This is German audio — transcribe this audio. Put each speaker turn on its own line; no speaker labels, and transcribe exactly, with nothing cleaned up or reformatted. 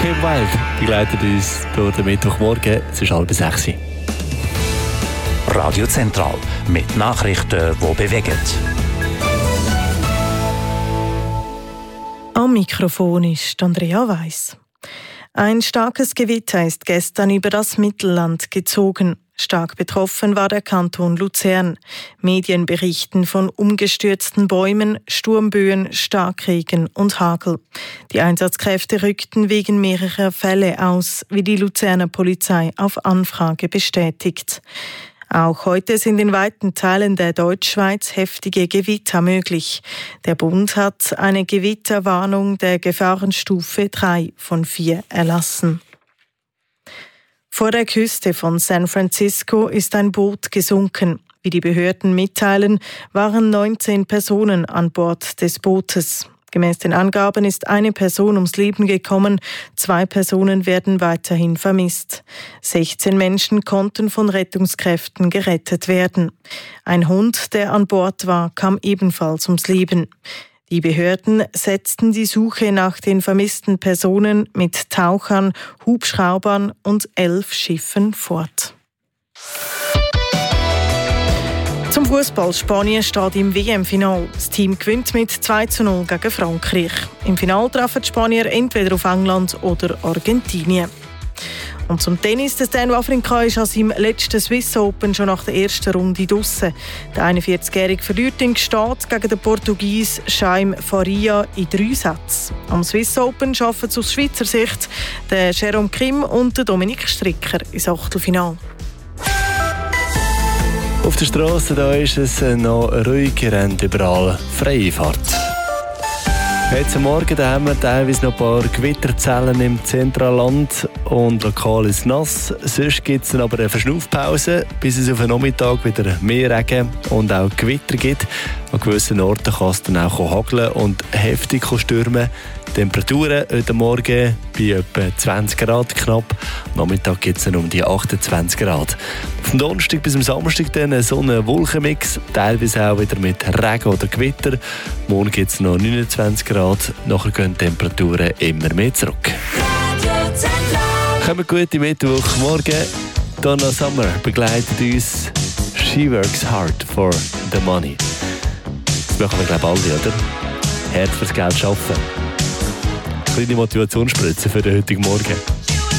Kim Wilde begleitet uns durch den Mittwochmorgen. Es ist halb sechs.
Radio Zentral mit Nachrichten, die bewegen.
Am Mikrofon ist Andrea Weiss. Ein starkes Gewitter ist gestern über das Mittelland gezogen. Stark betroffen war der Kanton Luzern. Medien berichten von umgestürzten Bäumen, Sturmböen, Starkregen und Hagel. Die Einsatzkräfte rückten wegen mehrerer Fälle aus, wie die Luzerner Polizei auf Anfrage bestätigt. Auch heute sind in weiten Teilen der Deutschschweiz heftige Gewitter möglich. Der Bund hat eine Gewitterwarnung der Gefahrenstufe drei von vier erlassen. Vor der Küste von San Francisco ist ein Boot gesunken. Wie die Behörden mitteilen, waren neunzehn Personen an Bord des Bootes. Gemäß den Angaben ist eine Person ums Leben gekommen, zwei Personen werden weiterhin vermisst. sechzehn Menschen konnten von Rettungskräften gerettet werden. Ein Hund, der an Bord war, kam ebenfalls ums Leben. Die Behörden setzten die Suche nach den vermissten Personen mit Tauchern, Hubschraubern und elf Schiffen fort. Zum Fußball: Spanien steht im W M-Final. Das Team gewinnt mit zwei zu null gegen Frankreich. Im Finale treffen die Spanier entweder auf England oder Argentinien. Und zum Tennis: der Stan Wawrinka ist an seinem letzten Swiss Open schon nach der ersten Runde draussen. Der einundvierzigjährige verliert in Gstaad gegen den Portugies Chaim Faria in drei Sätzen. Am Swiss Open schaffen es aus Schweizer Sicht der Jérôme Kim und der Dominik Stricker ins Achtelfinale.
Auf der Straße da ist es noch ruhig, rennt überall freie Fahrt. Heute Morgen da haben wir teilweise noch ein paar Gewitterzellen im Zentralland und lokal ist es nass. Sonst gibt es dann aber eine Verschnaufpause, bis es auf den Nachmittag wieder mehr Regen und auch Gewitter gibt. An gewissen Orten kann es dann auch hageln und heftig stürmen. Temperaturen heute Morgen bei etwa zwanzig Grad knapp. Am Nachmittag gibt es dann um die achtundzwanzig Grad. Vom Donnerstag bis zum Samstag dann ein Sonne-Wolkenmix, teilweise auch wieder mit Regen oder Gewitter. Morgen gibt es noch neunundzwanzig Grad, nachher gehen die Temperaturen immer mehr zurück. Kommen gut im Mittwoch. Morgen Donna Summer begleitet uns. She works hard for the money. Das machen wir, glaube ich, alle, oder? Hart fürs Geld arbeiten. Kleine Motivationsspritze für den heutigen Morgen.